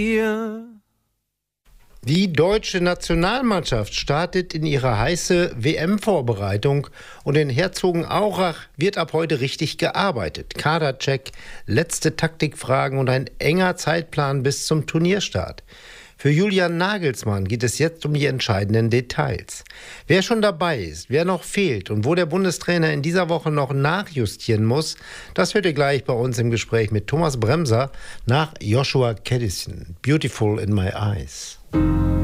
Die deutsche Nationalmannschaft startet in ihre heiße WM-Vorbereitung und in Herzogenaurach wird ab heute richtig gearbeitet. Kadercheck, letzte Taktikfragen und ein enger Zeitplan bis zum Turnierstart. Für Julian Nagelsmann geht es jetzt um die entscheidenden Details. Wer schon dabei ist, wer noch fehlt und wo der Bundestrainer in dieser Woche noch nachjustieren muss, das hört ihr gleich bei uns im Gespräch mit Thomas Bremser nach Joshua Kadison. Beautiful in my eyes.